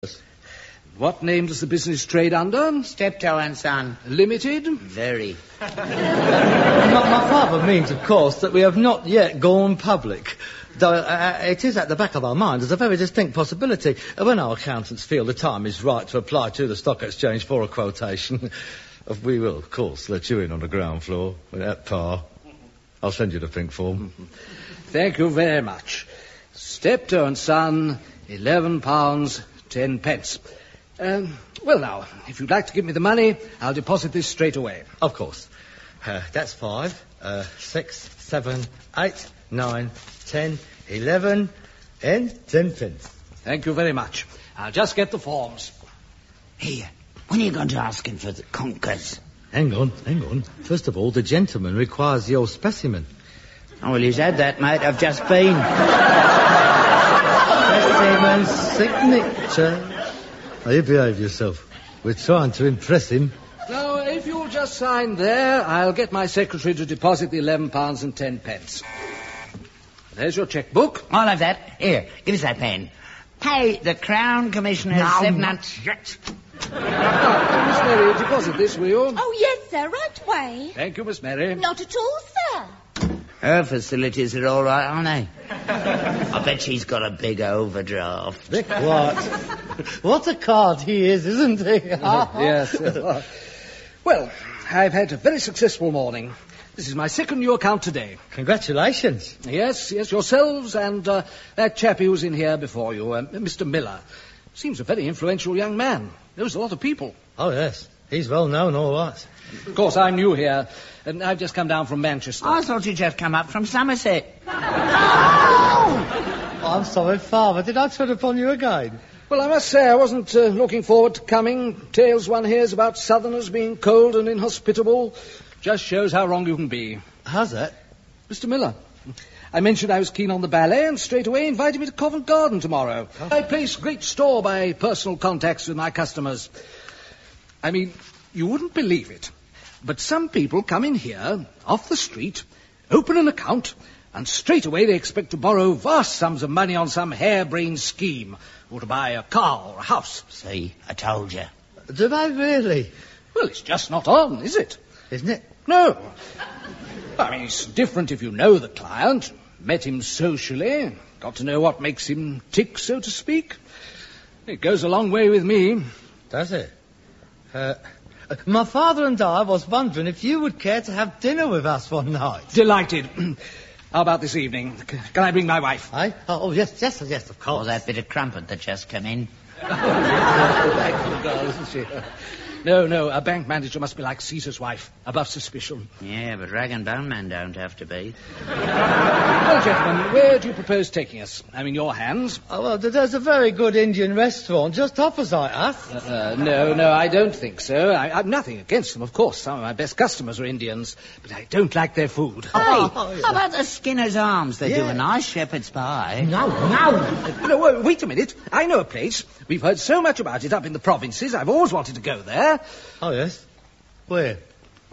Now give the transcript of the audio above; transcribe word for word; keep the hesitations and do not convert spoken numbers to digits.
What name does the business trade under? Steptoe and Son. Limited? Very. my, my father means, of course, that we have not yet gone public. Though uh, it is at the back of our mind as a very distinct possibility. When our accountants feel the time is right to apply to the stock exchange for a quotation, we will, of course, let you in on the ground floor at par. I'll send you the pink form. Thank you very much. Steptoe and Son, eleven pounds, ten pence. Um, well, now, if you'd like to give me the money, I'll deposit this straight away. Of course. Uh, that's five, uh, six, seven, eight, nine, ten, eleven, and ten pence. Thank you very much. I'll just get the forms. Here, when are you going to ask him for the conkers? Hang on, hang on. First of all, the gentleman requires your specimen. Oh, well, he's had that, mate. I've just been. Specimen's signature. Now, you behave yourself. We're trying to impress him. Now, if you'll just sign there, I'll get my secretary to deposit the eleven pounds and ten pence. There's your chequebook. I'll have that. Here, give us that pen. Pay the Crown Commissioner No, seven not hundred... yet. Now, Miss Mary, deposit this, will you? Oh, yes, sir, right away. Thank you, Miss Mary. Not at all, sir. Her facilities are all right, aren't they? I bet she's got a big overdraft. Be quiet. What a card he is, isn't he? Yes. Well, I've had a very successful morning. This is my second new account today. Congratulations. Yes, yes, yourselves and uh, that chap who was in here before you, uh, Mister Miller. Seems a very influential young man. Knows a lot of people. Oh, yes. He's well known, all right. Of course, I'm new here, and I've just come down from Manchester. I thought you'd just come up from Somerset. Oh, I'm sorry, Father. Did I tread upon you again? Well, I must say I wasn't uh, looking forward to coming. Tales one hears about Southerners being cold and inhospitable just shows how wrong you can be. How's that? Mister Miller, I mentioned I was keen on the ballet and straight away invited me to Covent Garden tomorrow. Oh. I place great store by personal contacts with my customers. I mean, you wouldn't believe it, but some people come in here, off the street, open an account, and straight away they expect to borrow vast sums of money on some harebrained scheme, or to buy a car or a house. See, I told you. Do they really? Well, it's just not on, is it? Isn't it? No. I mean, it's different if you know the client, met him socially, got to know what makes him tick, so to speak. It goes a long way with me. Does it? Uh, my father and I was wondering if you would care to have dinner with us one night. Delighted. How about this evening? C- Can I bring my wife? Eh? Oh, oh, yes, yes, yes, of course. Or that bit of crumpet that just come in. No, no, a bank manager must be like Caesar's wife, above suspicion. Yeah, but rag and bone men don't have to be. Well, gentlemen, where do you propose taking us? I'm in your hands. Oh, well, there's a very good Indian restaurant just opposite us. Uh, uh, no, no, I don't think so. I, I've nothing against them, of course. Some of my best customers are Indians, but I don't like their food. Hey, Oh, yeah. how about the Skinner's Arms? They do Yeah. a nice shepherd's pie. No, no. No, wait, wait a minute. I know a place. We've heard so much about it up in the provinces. I've always wanted to go there. Oh, yes. Where?